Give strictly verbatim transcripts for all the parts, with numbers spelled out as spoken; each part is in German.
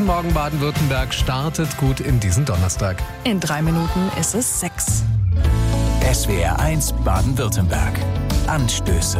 Morgen Baden-Württemberg startet gut in diesen Donnerstag. In drei Minuten ist es sechs. S W R eins Baden-Württemberg. Anstöße.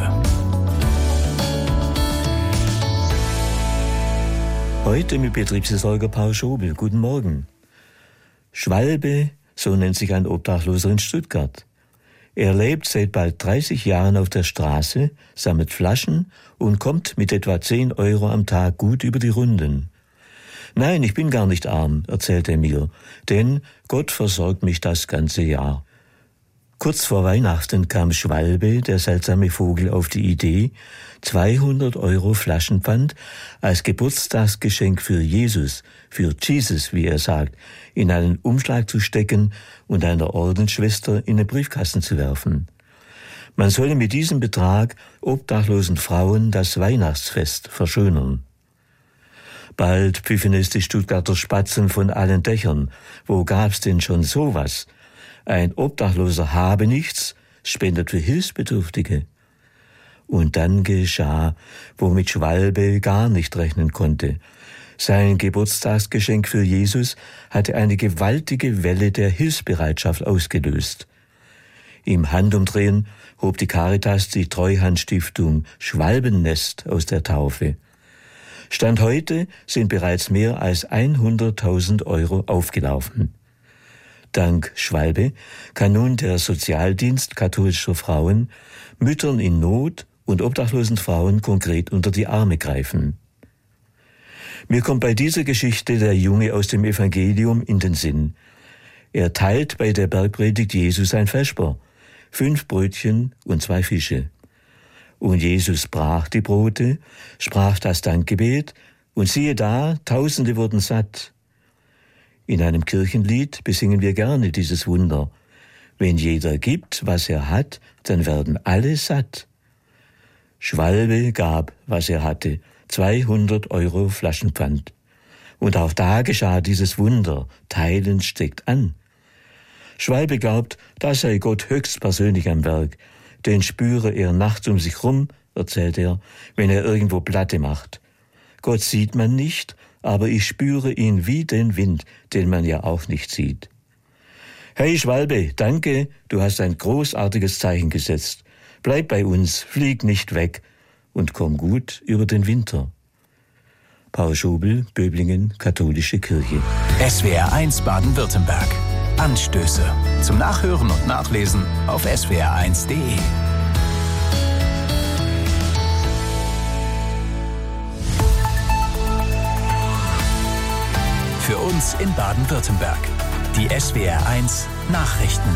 Heute mit Betriebsversorger Paul Schobel. Guten Morgen. Schwalbe, so nennt sich ein Obdachloser in Stuttgart. Er lebt seit bald dreißig Jahren auf der Straße, sammelt Flaschen und kommt mit etwa zehn Euro am Tag gut über die Runden. Nein, ich bin gar nicht arm, erzählt er mir, denn Gott versorgt mich das ganze Jahr. Kurz vor Weihnachten kam Schwalbe, der seltsame Vogel, auf die Idee, zweihundert Euro Flaschenpfand als Geburtstagsgeschenk für Jesus, für Jesus, wie er sagt, in einen Umschlag zu stecken und einer Ordensschwester in den Briefkasten zu werfen. Man solle mit diesem Betrag obdachlosen Frauen das Weihnachtsfest verschönern. Bald pfiffen es die Stuttgarter Spatzen von allen Dächern. Wo gab's denn schon sowas? Ein Obdachloser habe nichts, spendet für Hilfsbedürftige. Und dann geschah, womit Schwalbe gar nicht rechnen konnte. Sein Geburtstagsgeschenk für Jesus hatte eine gewaltige Welle der Hilfsbereitschaft ausgelöst. Im Handumdrehen hob die Caritas die Treuhandstiftung Schwalbennest aus der Taufe. Stand heute sind bereits mehr als hunderttausend Euro aufgelaufen. Dank Schwalbe kann nun der Sozialdienst katholischer Frauen Müttern in Not und obdachlosen Frauen konkret unter die Arme greifen. Mir kommt bei dieser Geschichte der Junge aus dem Evangelium in den Sinn. Er teilt bei der Bergpredigt Jesus ein Vesper, fünf Brötchen und zwei Fische. Und Jesus brach die Brote, sprach das Dankgebet, und siehe da, Tausende wurden satt. In einem Kirchenlied besingen wir gerne dieses Wunder. Wenn jeder gibt, was er hat, dann werden alle satt. Schwalbe gab, was er hatte, zweihundert Euro Flaschenpfand. Und auch da geschah dieses Wunder, Teilen steckt an. Schwalbe glaubt, da sei Gott höchstpersönlich am Werk, den spüre er nachts um sich rum, erzählt er, wenn er irgendwo Platte macht. Gott sieht man nicht, aber ich spüre ihn wie den Wind, den man ja auch nicht sieht. Hey Schwalbe, danke, du hast ein großartiges Zeichen gesetzt. Bleib bei uns, flieg nicht weg und komm gut über den Winter. Paul Schobel, Böblingen, Katholische Kirche. S W R eins Baden-Württemberg. Anstöße. Zum Nachhören und Nachlesen auf S W R eins Punkt de. Für uns in Baden-Württemberg. Die S W R eins Nachrichten.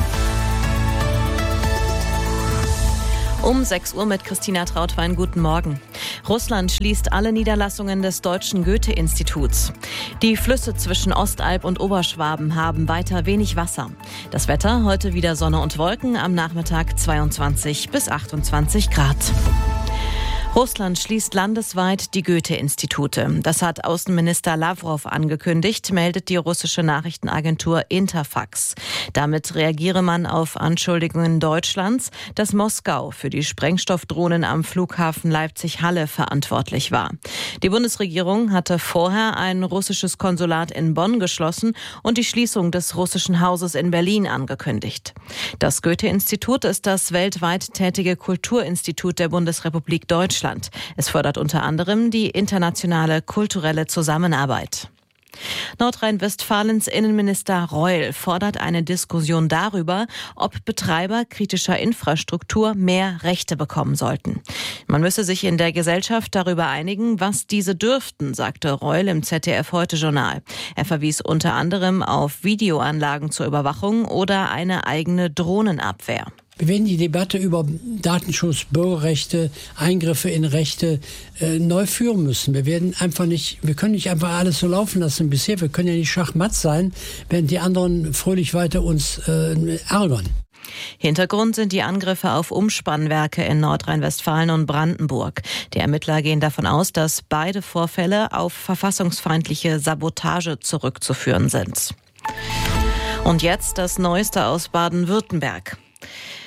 Um sechs Uhr mit Christina Trautwein. Guten Morgen. Russland schließt alle Niederlassungen des Deutschen Goethe-Instituts. Die Flüsse zwischen Ostalb und Oberschwaben haben weiter wenig Wasser. Das Wetter, heute wieder Sonne und Wolken, am Nachmittag zweiundzwanzig bis achtundzwanzig Grad. Russland schließt landesweit die Goethe-Institute. Das hat Außenminister Lawrow angekündigt, meldet die russische Nachrichtenagentur Interfax. Damit reagiere man auf Anschuldigungen Deutschlands, dass Moskau für die Sprengstoffdrohnen am Flughafen Leipzig-Halle verantwortlich war. Die Bundesregierung hatte vorher ein russisches Konsulat in Bonn geschlossen und die Schließung des russischen Hauses in Berlin angekündigt. Das Goethe-Institut ist das weltweit tätige Kulturinstitut der Bundesrepublik Deutschland. Es fördert unter anderem die internationale kulturelle Zusammenarbeit. Nordrhein-Westfalens Innenminister Reul fordert eine Diskussion darüber, ob Betreiber kritischer Infrastruktur mehr Rechte bekommen sollten. Man müsse sich in der Gesellschaft darüber einigen, was diese dürften, sagte Reul im Z D F-Heute-Journal. Er verwies unter anderem auf Videoanlagen zur Überwachung oder eine eigene Drohnenabwehr. Wir werden die Debatte über Datenschutz, Bürgerrechte, Eingriffe in Rechte äh, neu führen müssen. Wir werden einfach nicht, wir können nicht einfach alles so laufen lassen wie bisher. Wir können ja nicht schachmatt sein, während die anderen fröhlich weiter uns äh, ärgern. Hintergrund sind die Angriffe auf Umspannwerke in Nordrhein-Westfalen und Brandenburg. Die Ermittler gehen davon aus, dass beide Vorfälle auf verfassungsfeindliche Sabotage zurückzuführen sind. Und jetzt das Neueste aus Baden-Württemberg.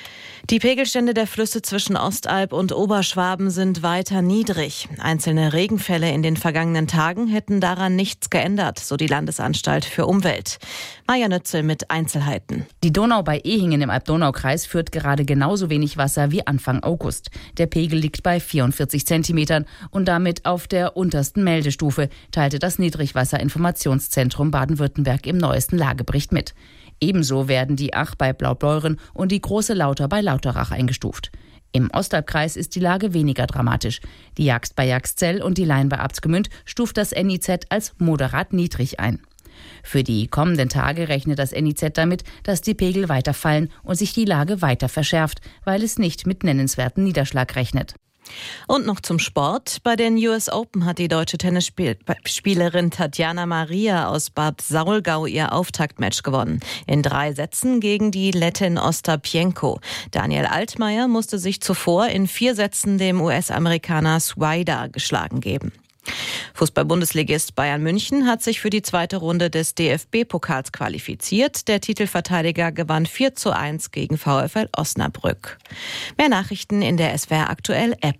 Die Pegelstände der Flüsse zwischen Ostalb und Oberschwaben sind weiter niedrig. Einzelne Regenfälle in den vergangenen Tagen hätten daran nichts geändert, so die Landesanstalt für Umwelt. Maja Nützel mit Einzelheiten. Die Donau bei Ehingen im Alb-Donau-Kreis führt gerade genauso wenig Wasser wie Anfang August. Der Pegel liegt bei vierundvierzig Zentimetern und damit auf der untersten Meldestufe, teilte das Niedrigwasserinformationszentrum Baden-Württemberg im neuesten Lagebericht mit. Ebenso werden die Ach bei Blaubeuren und die Große Lauter bei Lauterach eingestuft. Im Ostalbkreis ist die Lage weniger dramatisch. Die Jagst bei Jagszell und die Lein bei Abtsgemünd stuft das N I Z als moderat niedrig ein. Für die kommenden Tage rechnet das N I Z damit, dass die Pegel weiter fallen und sich die Lage weiter verschärft, weil es nicht mit nennenswerten Niederschlag rechnet. Und noch zum Sport. Bei den U S Open hat die deutsche Tennisspielerin Tatjana Maria aus Bad Saulgau ihr Auftaktmatch gewonnen. In drei Sätzen gegen die Lettin Ostapenko. Daniel Altmaier musste sich zuvor in vier Sätzen dem U S-Amerikaner Swider geschlagen geben. Fußball-Bundesligist Bayern München hat sich für die zweite Runde des D F B-Pokals qualifiziert. Der Titelverteidiger gewann vier zu eins gegen VfL Osnabrück. Mehr Nachrichten in der S W R Aktuell App.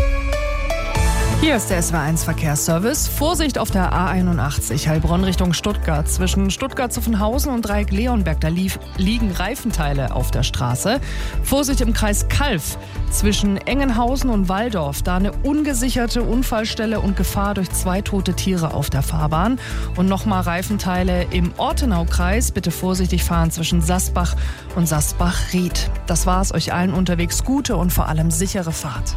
Hier ist der S W R eins Verkehrsservice. Vorsicht auf der A einundachtzig, Heilbronn Richtung Stuttgart. Zwischen Stuttgart-Zuffenhausen und Dreieck-Leonberg, da lief, liegen Reifenteile auf der Straße. Vorsicht im Kreis Calw. Zwischen Engenhausen und Walldorf, da eine ungesicherte Unfallstelle und Gefahr durch zwei tote Tiere auf der Fahrbahn. Und nochmal Reifenteile im Ortenaukreis. Bitte vorsichtig fahren zwischen Sassbach und Sassbach-Ried. Das war's. Euch allen unterwegs gute und vor allem sichere Fahrt.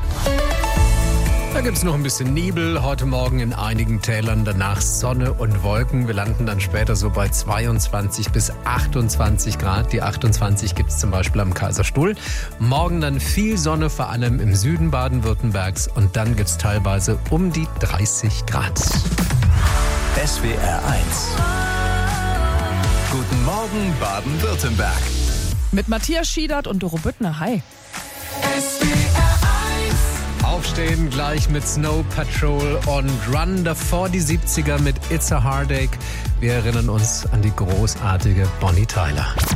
Da gibt es noch ein bisschen Nebel heute Morgen in einigen Tälern, danach Sonne und Wolken. Wir landen dann später so bei zweiundzwanzig bis achtundzwanzig Grad. Die achtundzwanzig gibt es zum Beispiel am Kaiserstuhl. Morgen dann viel Sonne, vor allem im Süden Baden-Württembergs. Und dann gibt es teilweise um die dreißig Grad. S W R eins. Guten Morgen Baden-Württemberg. Mit Matthias Schiedert und Doro Büttner. Hi. Aufstehen gleich mit Snow Patrol und Run, davor die siebziger mit It's a Heartache. Wir erinnern uns an die großartige Bonnie Tyler.